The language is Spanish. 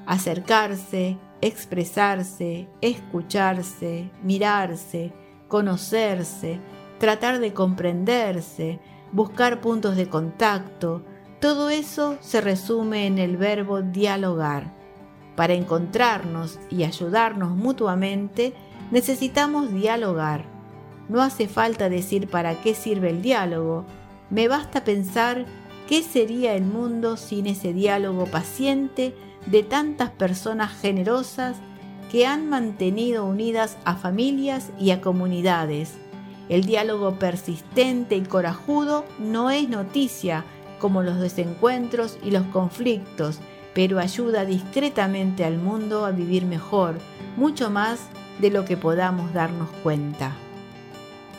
Acercarse, expresarse, escucharse, mirarse, conocerse, tratar de comprenderse, buscar puntos de contacto, todo eso se resume en el verbo dialogar. Para encontrarnos y ayudarnos mutuamente, necesitamos dialogar. No hace falta decir para qué sirve el diálogo, me basta pensar qué sería el mundo sin ese diálogo paciente de tantas personas generosas que han mantenido unidas a familias y a comunidades. El diálogo persistente y corajudo no es noticia como los desencuentros y los conflictos, pero ayuda discretamente al mundo a vivir mejor, mucho más de lo que podamos darnos cuenta.